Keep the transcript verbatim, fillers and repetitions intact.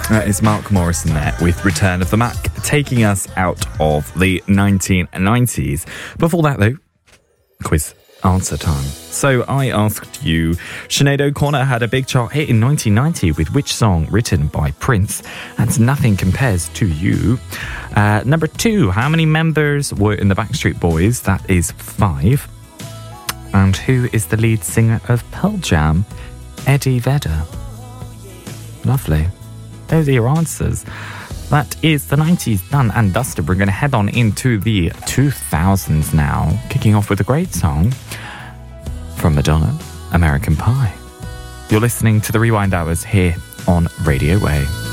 Uh, it's Mark Morrison there with Return of the Mac, taking us out of the nineteen nineties. Before that, though, quiz answer time. So I asked you, Sinead O'Connor had a big chart hit in nineteen ninety with which song written by Prince? And Nothing Compares to You. Uh, number two, how many members were in the Backstreet Boys? That is five. And who is the lead singer of Pearl Jam? Eddie Vedder. Lovely. Those are your answers. That is the nineties done and dusted. We're going to head on into the two thousands now, kicking off with a great song from Madonna, American Pie. You're listening to the Rewind Hours here on Radio Way.